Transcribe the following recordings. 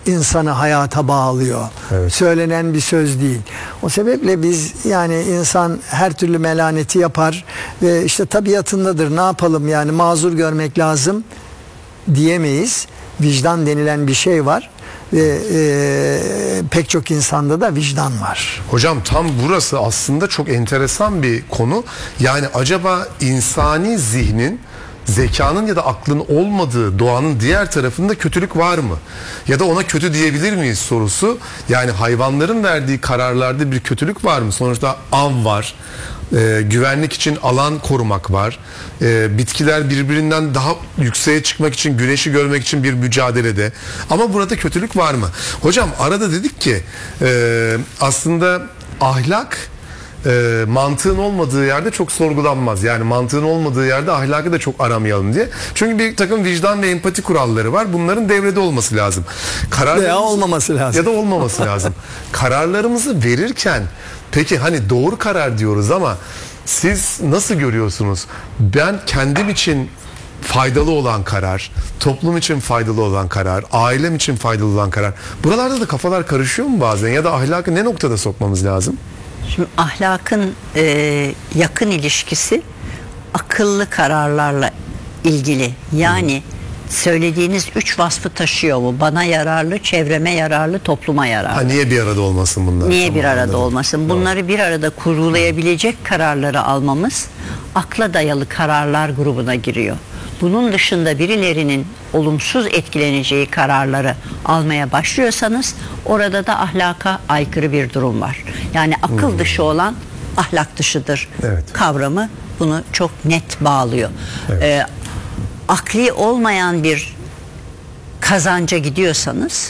insanı hayata bağlıyor. Evet. Söylenen bir söz değil. O sebeple biz, yani insan her türlü melaneti yapar ve işte tabiatındadır, ne yapalım yani, mazur görmek lazım diyemeyiz. Vicdan denilen bir şey var ve pek çok insanda da vicdan var. Hocam tam burası aslında çok enteresan bir konu. Yani acaba insani zihnin, zekanın ya da aklın olmadığı doğanın diğer tarafında kötülük var mı? Ya da ona kötü diyebilir miyiz sorusu. Yani hayvanların verdiği kararlarda bir kötülük var mı? Sonuçta av var. Güvenlik için alan korumak var. Bitkiler birbirinden daha yükseğe çıkmak için, güneşi görmek için bir mücadelede. Ama burada kötülük var mı? Hocam arada dedik ki aslında ahlak mantığın olmadığı yerde çok sorgulanmaz. Yani mantığın olmadığı yerde ahlakı da çok aramayalım diye. Çünkü bir takım vicdan ve empati kuralları var. Bunların devrede olması lazım. Veya olmaması lazım. Ya da olmaması lazım. Kararlarımızı verirken peki hani doğru karar diyoruz ama siz nasıl görüyorsunuz? Ben kendim için faydalı olan karar, toplum için faydalı olan karar, ailem için faydalı olan karar. Buralarda da kafalar karışıyor mu bazen? Ya da ahlakı ne noktada sokmamız lazım? Şimdi ahlakın yakın ilişkisi akıllı kararlarla ilgili. Yani söylediğiniz 3 vasfı taşıyor mu? Bana yararlı, çevreme yararlı, topluma yararlı. Niye bir arada olmasın bunlar? Niye bir arada olmasın? Bunları bir arada kurgulayabilecek kararları almamız akla dayalı kararlar grubuna giriyor. Bunun dışında birilerinin olumsuz etkileneceği kararları almaya başlıyorsanız orada da ahlaka aykırı bir durum var. Yani akıl dışı olan ahlak dışıdır kavramı bunu çok net bağlıyor. Evet. Akli olmayan bir kazanca gidiyorsanız,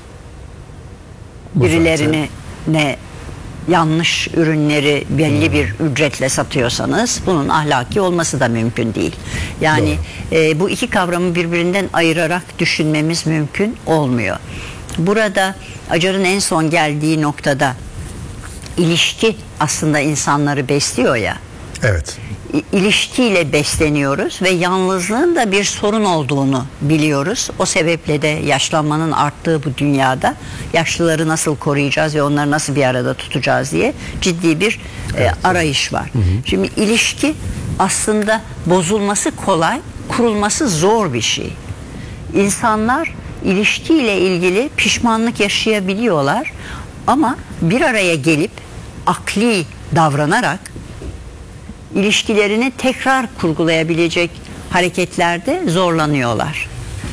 birilerine yanlış ürünleri belli bir ücretle satıyorsanız bunun ahlaki olması da mümkün değil. Yani bu iki kavramı birbirinden ayırarak düşünmemiz mümkün olmuyor. Burada Acar'ın en son geldiği noktada ilişki aslında insanları besliyor ya. Evet. İlişkiyle besleniyoruz ve yalnızlığın da bir sorun olduğunu biliyoruz. O sebeple de yaşlanmanın arttığı bu dünyada yaşlıları nasıl koruyacağız ve onları nasıl bir arada tutacağız diye ciddi bir arayış var. Şimdi ilişki aslında bozulması kolay, kurulması zor bir şey. İnsanlar ilişkiyle ilgili pişmanlık yaşayabiliyorlar ama bir araya gelip akli davranarak ilişkilerini tekrar kurgulayabilecek hareketlerde zorlanıyorlar.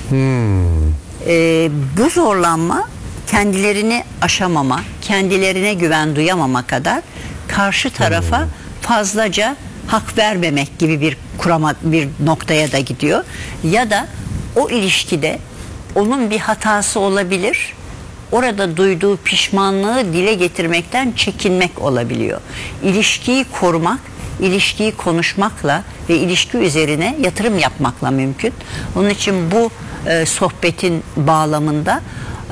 Bu zorlanma kendilerini aşamama, kendilerine güven duyamama kadar karşı tarafa fazlaca hak vermemek gibi bir noktaya da gidiyor. Ya da o ilişkide onun bir hatası olabilir. Orada duyduğu pişmanlığı dile getirmekten çekinmek olabiliyor. İlişkiyi korumak, ilişkiyi konuşmakla ve ilişki üzerine yatırım yapmakla mümkün. Onun için bu sohbetin bağlamında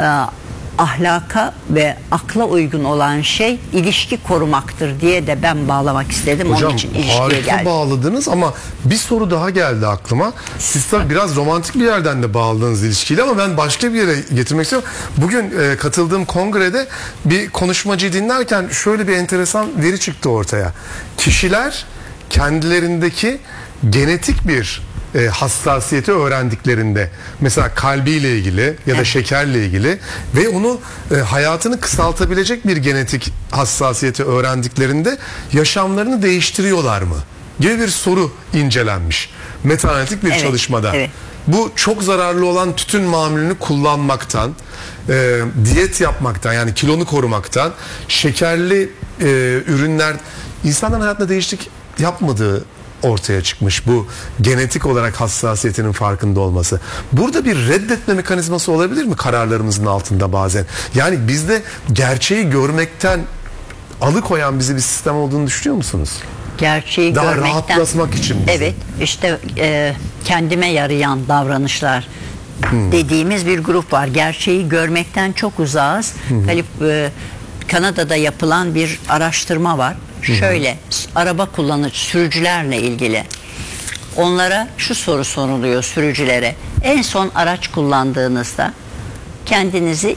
ahlaka ve akla uygun olan şey ilişki korumaktır diye de ben bağlamak istedim. Hocam, onun için ilişkiye harika geldim. bağladınız ama bir soru daha geldi aklıma. Siz tabii biraz romantik bir yerden de bağladınız ilişkiyle ama ben başka bir yere getirmek istiyorum. Bugün katıldığım kongrede bir konuşmacıyı dinlerken şöyle bir enteresan veri çıktı ortaya. Kişiler kendilerindeki genetik bir hassasiyeti öğrendiklerinde, mesela kalbiyle ilgili ya da şekerle ilgili ve onu hayatını kısaltabilecek bir genetik hassasiyeti öğrendiklerinde yaşamlarını değiştiriyorlar mı gibi bir soru incelenmiş metaanalitik bir çalışmada. Bu çok zararlı olan tütün mamulünü kullanmaktan, diyet yapmaktan, yani kilonu korumaktan, şekerli ürünler insanların hayatında değişiklik yapmadığı ortaya çıkmış, bu genetik olarak hassasiyetinin farkında olması. Burada bir reddetme mekanizması olabilir mi kararlarımızın altında bazen? Yani bizde gerçeği görmekten alıkoyan bizi bir sistem olduğunu düşünüyor musunuz? Gerçeği daha görmekten, rahatlatmak için bizi. Evet, işte kendime yarayan davranışlar dediğimiz bir grup var. Gerçeği görmekten çok uzağız. Kanada'da yapılan bir araştırma var. Şöyle, araba kullanıcı sürücülerle ilgili onlara şu soru soruluyor, sürücülere: en son araç kullandığınızda kendinizi